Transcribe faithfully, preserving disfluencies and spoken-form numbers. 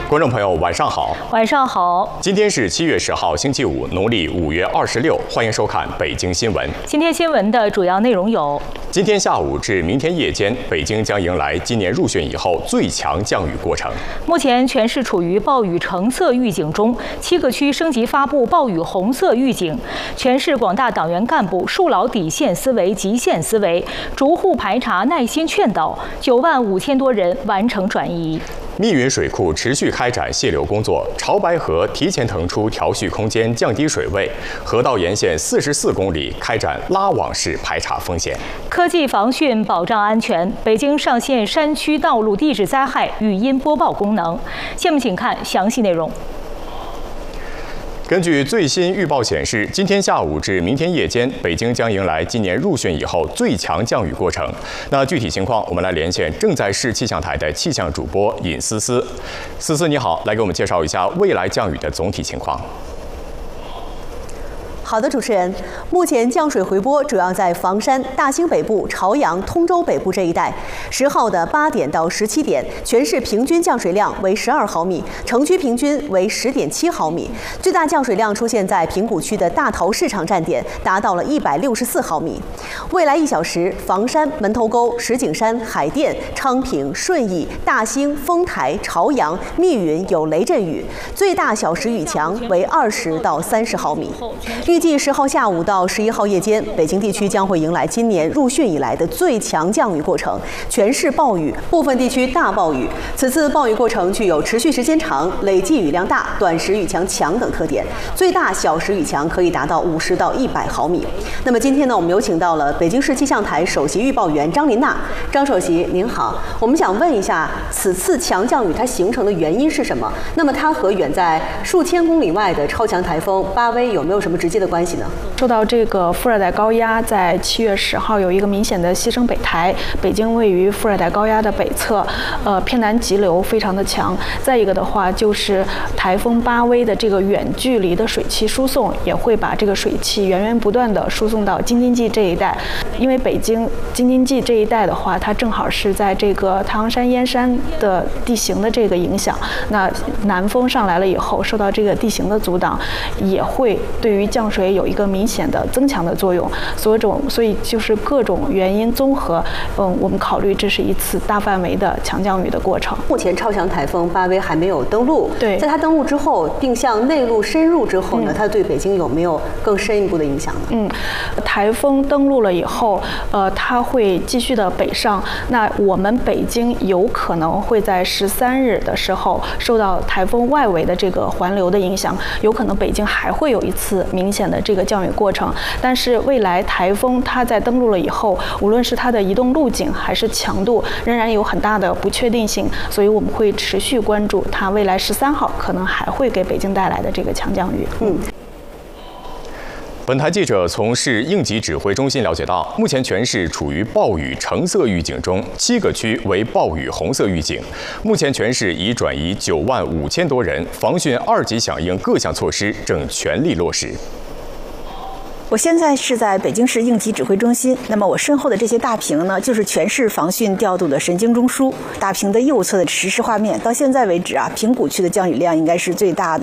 观众朋友，晚上好。 晚上好。 今天是七月十号，星期五，农历五月二十六。欢迎收看北京新闻。 今天新闻的主要内容有： 今天下午至明天夜间，北京将迎来今年入汛以后最强降雨过程。 目前全市处于暴雨橙色预警中，七个区升级发布暴雨红色预警。全市广大党员干部树牢底线思维、极限思维，逐户排查、耐心劝导，九万五千多人完成转移。 密云水库持续开展泄流工作，潮白河提前腾出调蓄空间，降低水位。河道沿线四十四公里开展拉网式排查风险。 科技防汛保障安全，北京上线山区道路地质灾害语音播报功能。下面请看详细内容。 根据最新预报显示，今天下午至明天夜间，北京将迎来今年入汛以后最强降雨过程。那具体情况，我们来连线正在市气象台的气象主播尹思思。思思你好，来给我们介绍一下未来降雨的总体情况。 好的，主持人，目前降水回波主要在房山、大兴北部、朝阳、通州北部这一带。十号的八点到十七点，全市平均降水量为十二毫米，城区平均为十点七毫米。最大降水量出现在平谷区的大陶市场站点，达到了一百六十四毫米。未来一小时，房山、门头沟、石景山、海淀、昌平、顺义、大兴、丰台、朝阳、密云有雷阵雨，最大小时雨强为二十到三十毫米。预计十号下午到十一号夜间，北京地区将会迎来今年入汛以来的最强降雨过程，全市暴雨，部分地区大暴雨。此次暴雨过程具有持续时间长、累计雨量大、短时雨强强等特点，最大小时雨强可以达到五十到一百毫米。那么今天呢，我们有请到了北京市气象台首席预报员张琳娜。张首席您好，我们想问一下，此次强降雨它形成的原因是什么？那么它和远在数千公里外的超强台风巴威有没有什么直接的关系呢？ 受到这个副热带高压在七月十号有一个明显的西升北抬，北京位于副热带高压的北侧，呃，偏南急流非常的强。再一个的话，就是台风巴威的这个远距离的水汽输送，也会把这个水汽源源不断的输送到京津冀这一带。因为北京京津冀这一带的话，它正好是在这个太行山燕山的地形的这个影响，那南风上来了以后，受到这个地形的阻挡，也会对于降水有一个明显的增强的作用，所以种所以就是各种原因综合，嗯，我们考虑这是一次大范围的强降雨的过程。 目前超强台风巴威还没有登陆， 对， 在它登陆之后，并向内陆深入之后呢，嗯、它对北京有没有更深一步的影响呢？ 嗯，台风登陆了以后，呃，它会继续的北上，那我们北京有可能会在十三日的时候受到台风外围的这个环流的影响，有可能北京还会有一次明显的这个降雨过程，但是未来台风它在登陆了以后，无论是它的移动路径还是强度，仍然有很大的不确定性，所以我们会持续关注它未来十三号可能还会给北京带来的这个强降雨。嗯。 本台记者从市应急指挥中心了解到，目前全市处于暴雨橙色预警中，七个区为暴雨红色预警。目前全市已转移九万五千多人，防汛二级响应各项措施正全力落实。 我现在是在北京市应急指挥中心，那么我身后的这些大屏呢，就是全市防汛调度的神经中枢。大屏的右侧的实时画面，到现在为止啊，平谷区的降雨量应该是最大的。